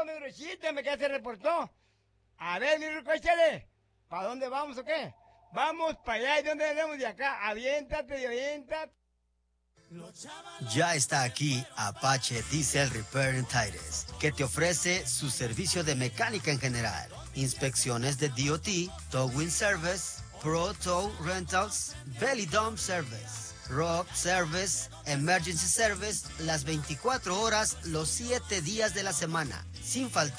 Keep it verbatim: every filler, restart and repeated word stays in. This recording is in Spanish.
mi Ruchita, me quedé se reportó. A ver, mi Ruco, échale. ¿Para dónde vamos o qué? Vamos para allá, ¿y dónde venimos de acá? Aviéntate, aviéntate. Ya está aquí Apache Diesel Repair and Tires, que te ofrece su servicio de mecánica en general, inspecciones de D O T, Towing Service, Pro Tow Rentals, Belly Dump Service, Rock Service, Emergency Service, las veinticuatro horas, los siete días de la semana, sin faltar